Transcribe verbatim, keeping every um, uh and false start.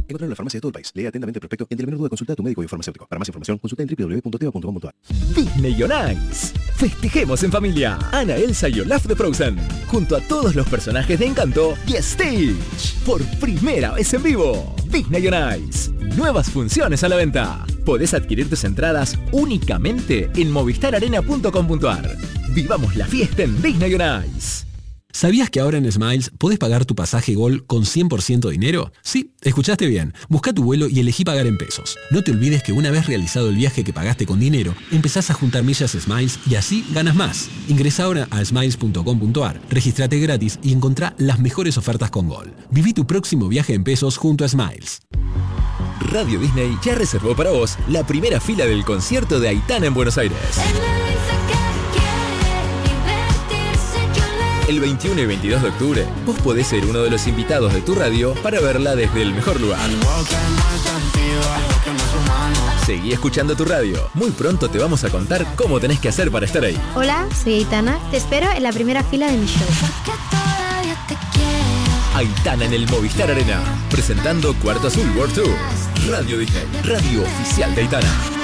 Encontrarlo en la farmacia de todo el país. Lee atentamente el prospecto y ante la menor duda consulta a tu médico y farmacéutico. Para más información, consulta en doble u doble u doble u punto teva punto com punto a r. Disney on Ice. Festejemos en familia. Anna, Elsa y Olaf de Frozen. Junto a todos los personajes de Encanto y Stitch. Por primera vez en vivo. Disney on Ice. Nuevas funciones a la venta. Podés adquirir tus entradas únicamente en movistar arena punto com punto a r. Vivamos la fiesta en Disney on Ice. ¿Sabías que ahora en Smiles podés pagar tu pasaje Gol con cien por ciento dinero? Sí, escuchaste bien. Busca tu vuelo y elegí pagar en pesos. No te olvides que una vez realizado el viaje que pagaste con dinero, empezás a juntar millas Smiles y así ganas más. Ingresa ahora a smiles punto com punto a r, regístrate gratis y encontrá las mejores ofertas con Gol. Viví tu próximo viaje en pesos junto a Smiles. Radio Disney ya reservó para vos la primera fila del concierto de Aitana en Buenos Aires. El veintiuno y veintidós de octubre, vos podés ser uno de los invitados de tu radio para verla desde el mejor lugar. Seguí escuchando tu radio. Muy pronto te vamos a contar cómo tenés que hacer para estar ahí. Hola, soy Aitana. Te espero en la primera fila de mi show. Aitana en el Movistar Arena, presentando Cuarto Azul World Tour. Radio Disney, radio oficial de Aitana.